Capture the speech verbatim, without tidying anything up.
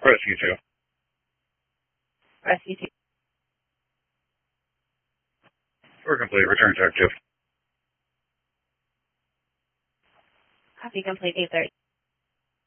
Rescue two. Rescue two. We're complete. Return to active. Copy complete eight thirty.